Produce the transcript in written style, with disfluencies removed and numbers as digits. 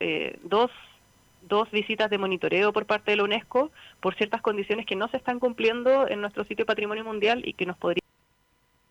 dos visitas de monitoreo por parte de la UNESCO por ciertas condiciones que no se están cumpliendo en nuestro sitio Patrimonio Mundial y que nos podría